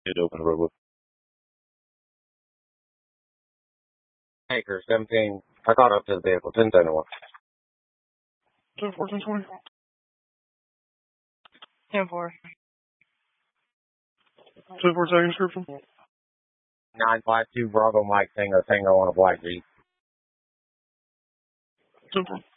to open the road with. Anchor 17. I caught up to the vehicle. 1071. 10-4, 10-20. 10-4. 10-4, second description. 952 Bravo Mike Tango Tango on a black Jeep. 10-4.